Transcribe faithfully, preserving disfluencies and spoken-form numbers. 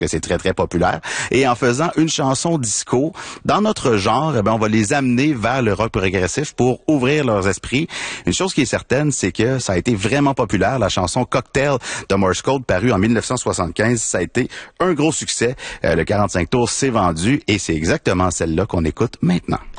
que c'est très, très populaire. Et en faisant une chanson disco, dans notre genre, eh bien, on va les amener vers le rock progressif pour ouvrir leurs esprits. Une chose qui est certaine, c'est que ça a été vraiment populaire. La chanson Cocktail de Morse Code, parue en mille neuf cent soixante-quinze, ça a été un gros succès. Euh, le quarante-cinq tours s'est vendu et c'est exactement celle-là qu'on écoute maintenant.